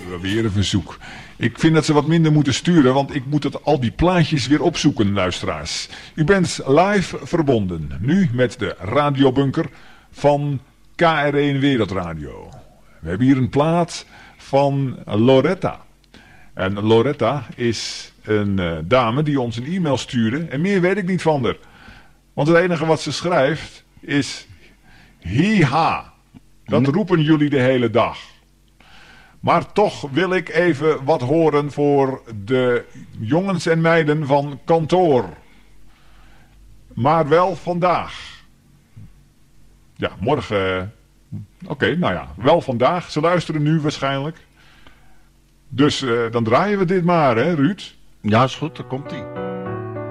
weer een verzoek. Ik vind dat ze wat minder moeten sturen, want ik moet al die plaatjes weer opzoeken, luisteraars. U bent live verbonden, nu met de radiobunker van KR1 Wereldradio. We hebben hier een plaat van Loretta. En Loretta is een dame die ons een e-mail stuurde. En meer weet ik niet van haar. Want het enige wat ze schrijft is... Hi-ha. Dat roepen jullie de hele dag. Maar toch wil ik even wat horen voor de jongens en meiden van kantoor. Maar wel vandaag. Ja, morgen... Oké, nou ja, wel vandaag. Ze luisteren nu waarschijnlijk. Dus dan draaien we dit maar, hè Ruud? Ja, is goed, dan komt-ie.